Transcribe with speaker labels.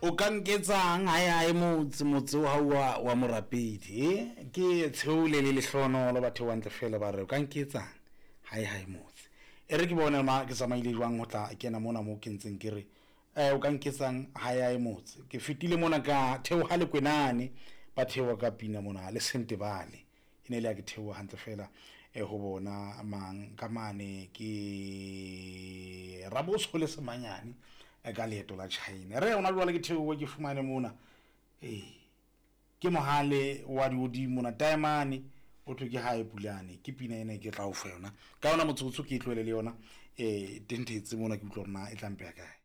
Speaker 1: O ka nketsang hae motse wa Morapedi ke tsheole le lehlono le batho wa ntle fela ba re o ka nketsang hae motse e re ke bona ma ke tsamaile jwang ho tla kena mona mo kentseng ke re o ka nketsang hae motse ke fitile mona ka theoha le kwenane ba theoha ka pina mona le Sentebale ene le ya ke theoha hantle fela ho bona mang ka mane ke Raboso le Semanyane ka leeto la China re ona jwale ke theoha ke fumane mona ke mohale wa diodimo na Taemane o thwe ke hae Pulane ke pina ena ke tla o fa yona ka ona motsotso ke tlwele le yona tentetse mona ke utlwa rena e tla mpea kae.